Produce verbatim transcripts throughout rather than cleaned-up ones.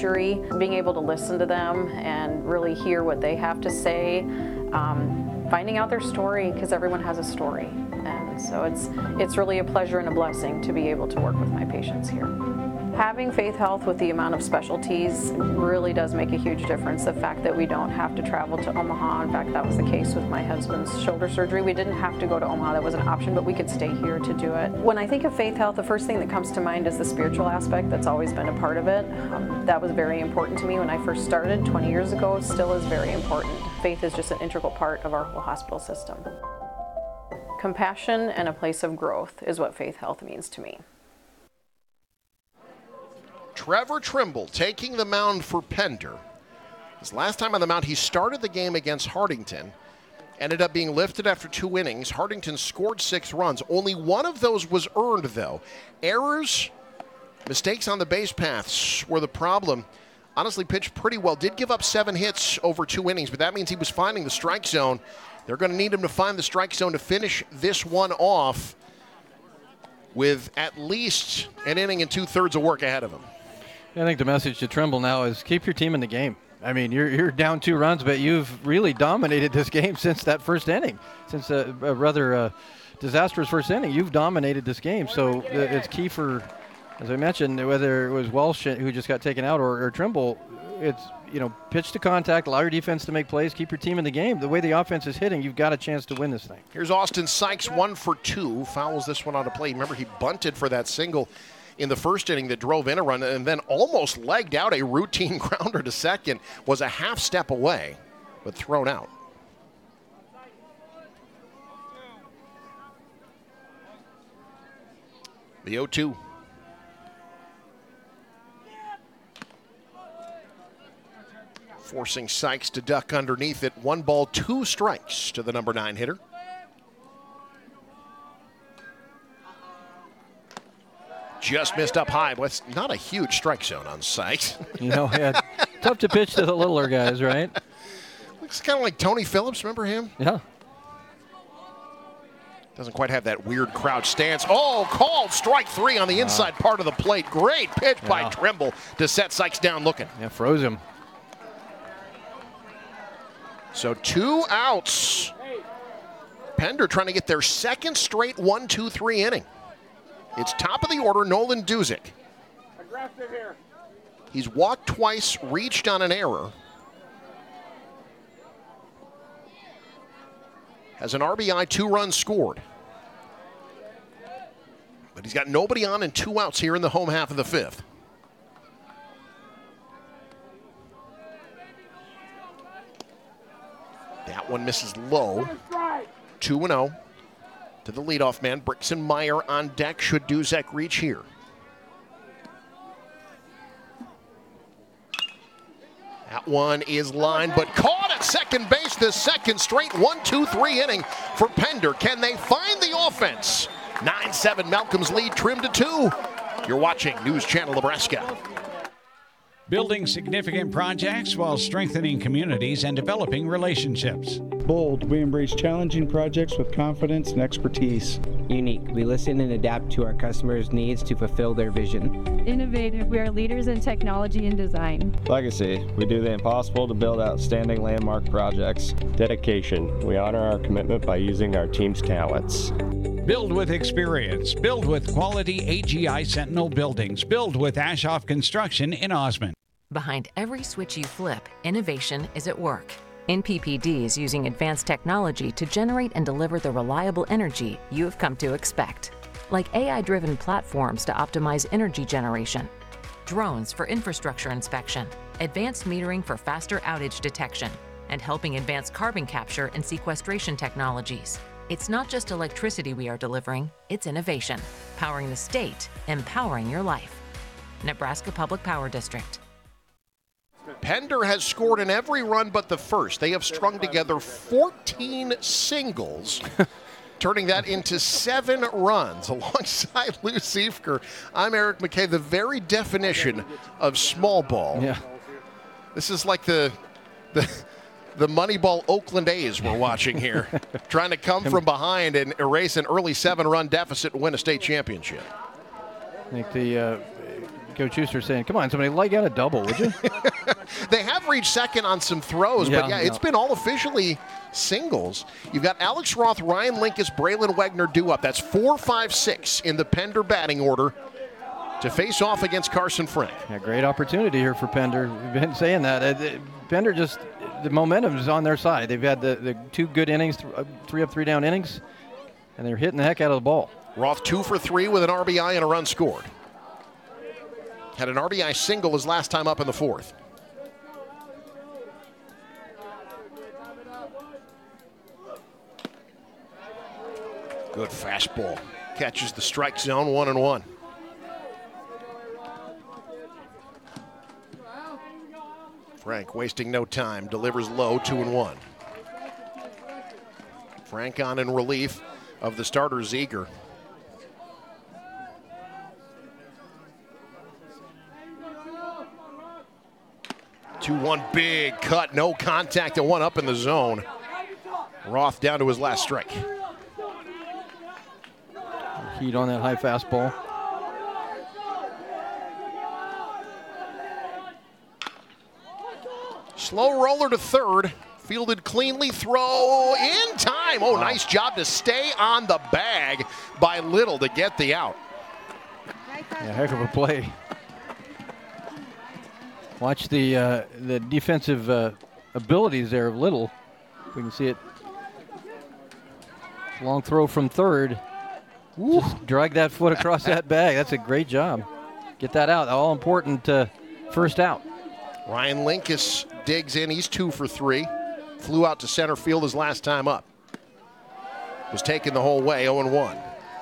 jury, being able to listen to them and really hear what they have to say, um, finding out their story, because everyone has a story. And so it's, it's really a pleasure and a blessing to be able to work with my patients here. Having Faith Health with the amount of specialties really does make a huge difference. The fact that we don't have to travel to Omaha, in fact that was the case with my husband's shoulder surgery. We didn't have to go to Omaha, that was an option, but we could stay here to do it. When I think of Faith Health, the first thing that comes to mind is the spiritual aspect. That's always been a part of it. Um, that was very important to me when I first started twenty years ago, still is very important. Faith is just an integral part of our whole hospital system. Compassion and a place of growth is what Faith Health means to me. Trevor Trimble taking the mound for Pender. His last time on the mound, he started the game against Hartington. Ended up being lifted after two innings. Hartington scored six runs. Only one of those was earned, though. Errors, mistakes on the base paths were the problem. Honestly, pitched pretty well. Did give up seven hits over two innings, but that means he was finding the strike zone. They're going to need him to find the strike zone to finish this one off with at least an inning and two-thirds of work ahead of him. I think the message to Trimble now is keep your team in the game. I mean, you're you're down two runs, but you've really dominated this game since that first inning, since a, a rather uh, disastrous first inning. You've dominated this game, so uh, it's key for, as I mentioned, whether it was Walsh who just got taken out or, or Trimble, it's, you know, pitch to contact, allow your defense to make plays, keep your team in the game. The way the offense is hitting, you've got a chance to win this thing. Here's Austin Sykes, one for two, fouls this one out of play. Remember, he bunted for that single in the first inning that drove in a run and then almost legged out a routine grounder to second, was a half step away, but thrown out. The oh two. Forcing Sykes to duck underneath it. One ball, two strikes to the number nine hitter. Just missed up high, but it's not a huge strike zone on Sykes. You know, yeah, tough to pitch to the littler guys, right? Looks kind of like Tony Phillips, remember him? Yeah. Doesn't quite have that weird crouch stance. Oh, called strike three on the inside uh, part of the plate. Great pitch yeah. by Trimble to set Sykes down looking. Yeah, froze him. So two outs. Pender trying to get their second straight one two three inning. It's top of the order, Nolan Duzick. Aggressive here. He's walked twice, reached on an error. Has an R B I, two runs scored. But he's got nobody on and two outs here in the home half of the fifth. That one misses low. two and oh. To the leadoff man, Brixton Meyer on deck should Duzick reach here. That one is lined, but caught at second base. The second straight one two three inning for Pender. Can they find the offense? nine seven Malcolm's lead trimmed to two. You're watching News Channel Nebraska. Building significant projects while strengthening communities and developing relationships. Bold, we embrace challenging projects with confidence and expertise. Unique, we listen and adapt to our customers' needs to fulfill their vision. Innovative, we are leaders in technology and design. Legacy, we do the impossible to build outstanding landmark projects. Dedication, we honor our commitment by using our team's talents. Build with experience. Build with quality A G I Sentinel buildings. Build with Ashoff Construction in Osmond. Behind every switch you flip, innovation is at work. N P P D is using advanced technology to generate and deliver the reliable energy you have come to expect. Like A I-driven platforms to optimize energy generation, drones for infrastructure inspection, advanced metering for faster outage detection, and helping advance carbon capture and sequestration technologies. It's not just electricity we are delivering, it's innovation. Powering the state, empowering your life. Nebraska Public Power District. Pender has scored in every run but the first. They have strung together fourteen singles, turning that into seven runs alongside Lou Siefker. I'm Eric McKay, the very definition of small ball. Yeah. This is like the the the Moneyball Oakland A's we're watching here, trying to come from behind and erase an early seven-run deficit and win a state championship. I think the uh, Coach Schuster saying, come on, somebody leg out a double, would you? They have reached second on some throws, Yeah, but yeah, yeah. it's been all officially singles. You've got Alex Roth, Ryan Linkus, Braylon Wegner due up. That's four, five, six in the Pender batting order to face off against Carson Frank. Yeah, great opportunity here for Pender. We've been saying that. Uh, uh, Pender just, the momentum is on their side. They've had the, the two good innings, th- uh, three up, three down innings, and they're hitting the heck out of the ball. Roth two for three with an R B I and a run scored. Had an R B I single his last time up in the fourth. Good fastball. Catches the strike zone, one and one. Frank wasting no time, delivers low, two and one. Frank on in relief of the starter Ziegler. two one big cut, no contact, and one up in the zone. Roth down to his last strike. Heat on that high fastball. Slow roller to third, fielded cleanly, throw in time. Oh, nice job to stay on the bag by Little to get the out. Yeah, heck of a play. Watch the uh, the defensive uh, abilities there of Little. We can see it. Long throw from third. Just drag that foot across that bag. That's a great job. Get that out. All important uh, first out. Ryan Linkus digs in. He's two for three. Flew out to center field his last time up. Was taken the whole way, oh and one.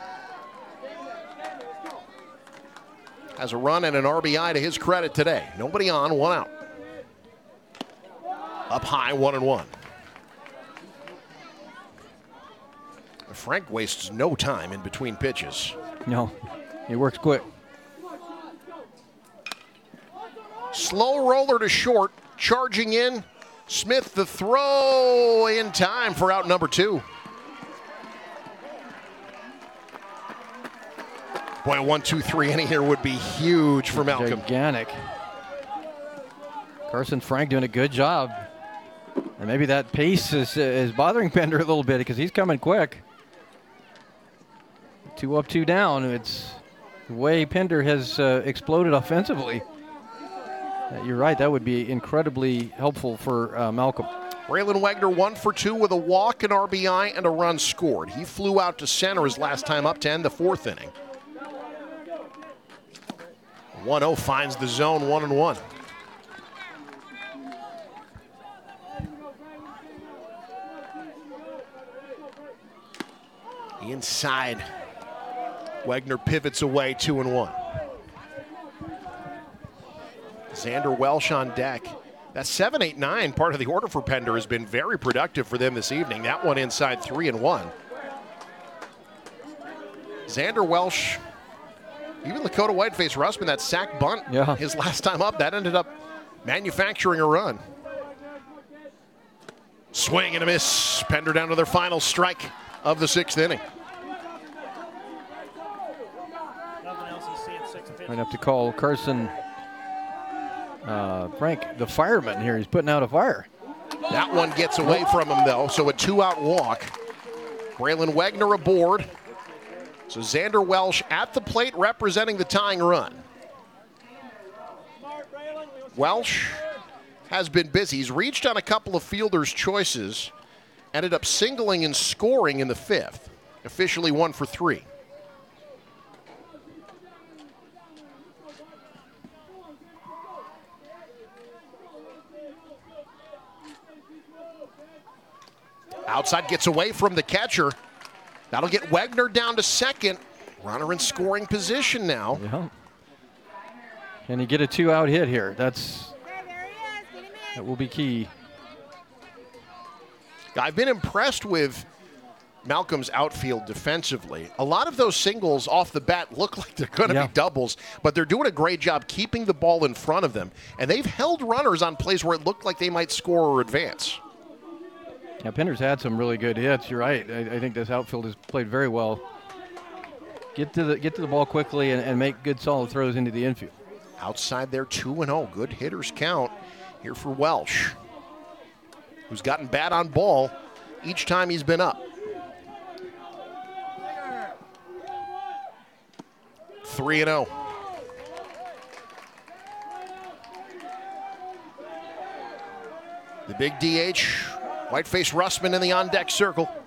Has a run and an R B I to his credit today. Nobody on, one out. Up high, one and one. Frank wastes no time in between pitches. No, he works quick. Slow roller to short, charging in. Smith the throw in time for out number two. Boy, a one, two, three inning here would be huge for Malcolm. Gigantic. Carson Frank doing a good job. And maybe that pace is, uh, is bothering Pender a little bit because he's coming quick. Two up, two down. It's the way Pender has uh, exploded offensively. Uh, you're right, that would be incredibly helpful for uh, Malcolm. Braylon Wegner one for two with a walk, an R B I, and a run scored. He flew out to center his last time up to end the fourth inning. one oh finds the zone, one and one. Inside. Wegner pivots away, two and one. Xander Welsh on deck. That seven, eight, nine part of the order for Pender has been very productive for them this evening. That one inside, three and one. Xander Welsh, even Lakota Whiteface Russman, that sack bunt yeah. his last time up, that ended up manufacturing a run. Swing and a miss. Pender down to their final strike of the sixth inning. Might have to call Carson uh, Frank the fireman here. He's putting out a fire. That one gets away from him, though, so a two-out walk. Braylon Wegner aboard. So Xander Welsh at the plate representing the tying run. Welsh has been busy. He's reached on a couple of fielders' choices. Ended up singling and scoring in the fifth. Officially one for three. Outside gets away from the catcher. That'll get Wegner down to second. Runner in scoring position now. Yeah. Can he get a two-out hit here? That's that will be key. I've been impressed with Malcolm's outfield defensively. A lot of those singles off the bat look like they're going to Yeah. be doubles, but they're doing a great job keeping the ball in front of them. And they've held runners on plays where it looked like they might score or advance. Yeah, Pender's had some really good hits. You're right. I, I think this outfield has played very well. Get to the get to the ball quickly and, and make good solid throws into the infield. outside their two and oh. Good hitters count here for Welsh, who's gotten bad on ball each time he's been up. three and oh. The big D H, Whiteface Russman in the on-deck circle.